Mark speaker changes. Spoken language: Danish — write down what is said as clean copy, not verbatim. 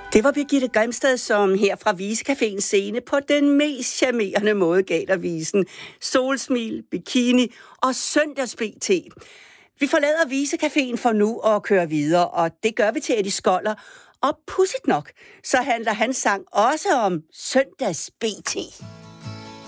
Speaker 1: Det var Birgitte Grimstad, som her fra Visecaféens scene på den mest charmerende måde gav dig visen. Solsmil, bikini og søndags-BT. Vi forlader Visecaféen for nu og kører videre, og det gør vi til Eddie Skoller. Og pudsigt nok, så handler hans sang også om søndags-BT.